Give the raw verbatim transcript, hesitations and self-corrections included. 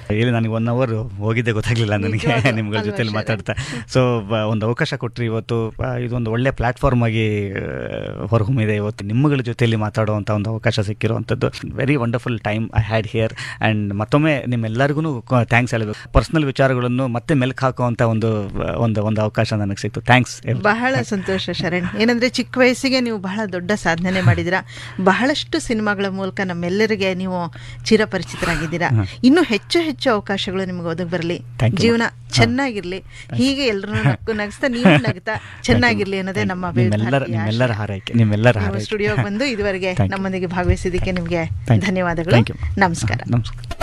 ಇಲ್ಲಿ ನನಗೆ one hour ಹೋಗಿದ್ದೆ ಗೊತ್ತಾಗಲಿಲ್ಲ ನನಗೆ ನಿಮ್ಗಳ ಜೊತೆಲಿ ಮಾತಾಡ್ತಾ. ಸೊ ಒಂದು ಅವಕಾಶ ಕೊಟ್ಟರೆ ಇವತ್ತು ಇದೊಂದು ಒಳ್ಳೆ ಪ್ಲಾಟ್ಫಾರ್ಮ್ ಆಗಿ ಹೊರಹೊಮ್ಮಿದೆ. ಇವತ್ತು ನಿಮ್ಮಗಳ ಜೊತೆಯಲ್ಲಿ ಮಾತಾಡುವಂಥ ಒಂದು ಅವಕಾಶ ಸಿಕ್ಕಿರುವಂಥದ್ದು very wonderful time I had here. And ಮತ್ತೊಮ್ಮೆ ನಿಮ್ಮೆಲ್ಲರಿಗೂ ಥ್ಯಾಂಕ್ಸ್ ಹೇಳಬೇಕು. ಪರ್ಸನಲ್ ವಿಚಾರಗಳನ್ನು ಮತ್ತೆ ಮೆಲ್ಕು ಹಾಕುವಂಥ ಒಂದು ಒಂದು ಒಂದು ಅವಕಾಶ ನನಗೆ ಸಿಕ್ತು. ಥ್ಯಾಂಕ್ಸ್. ಬಹಳ ಸಂತೋಷ ಶರಣ್. ಏನಂದರೆ ಚಿಕ್ಕ ವಯಸ್ಸಿಗೆ ನೀವು ಬಹಳ ದೊಡ್ಡ ಸಾಧನೆ ಮಾಡಿದ್ದೀರಾ. ಬಹಳಷ್ಟು ಸಿನಿಮಾಗಳ ಮೂಲಕ ನಮ್ಮೆಲ್ಲರಿಗೆ ನೀವು ಚಿರಪರಿಚಿತರಾಗಿದ್ದೀರಾ. ಇನ್ನೂ ಹೆಚ್ಚು ಹೆಚ್ಚು ಅವಕಾಶಗಳು ನಿಮ್ಗೆ ಒದಗಿ ಬರಲಿ, ಜೀವನ ಚೆನ್ನಾಗಿರ್ಲಿ, ಹೀಗೆ ಎಲ್ಲರೂ ನಕ್ಕು ನಗಿಸ್ತಾ ನೀವು ನಗ್ತಾ ಚೆನ್ನಾಗಿರ್ಲಿ ಅನ್ನೋದೇ ನಮ್ಮ ನಿಮ್ಮೆಲ್ಲರ ಹಾರೈಕೆ. ನಿಮ್ಮೆಲ್ಲರ ಸ್ಟುಡಿಯೋಗೆ ಬಂದು ಇದುವರೆಗೆ ನಮ್ಮೊಂದಿಗೆ ಭಾಗವಹಿಸಿದ್ದಕ್ಕೆ ನಿಮಗೆ ಧನ್ಯವಾದಗಳು. ನಮಸ್ಕಾರ. ನಮಸ್ಕಾರ.